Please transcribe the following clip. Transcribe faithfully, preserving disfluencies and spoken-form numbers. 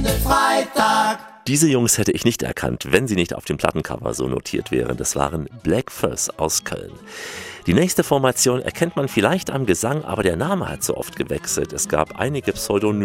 Freitag. Diese Jungs hätte ich nicht erkannt, wenn sie nicht auf dem Plattencover so notiert wären. Das waren Black Fuss aus Köln. Die nächste Formation erkennt man vielleicht am Gesang, aber der Name hat so oft gewechselt. Es gab einige Pseudonyme.